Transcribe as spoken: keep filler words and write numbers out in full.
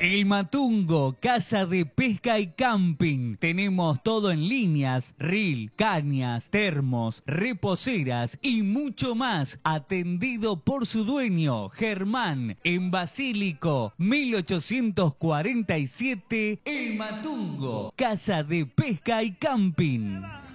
El Matungo, casa de pesca y camping. Tenemos todo en líneas, reel, cañas, termos, reposeras y mucho más. Atendido por su dueño, Germán, en Basílico, mil ochocientos cuarenta y siete, El Matungo, casa de pesca y camping.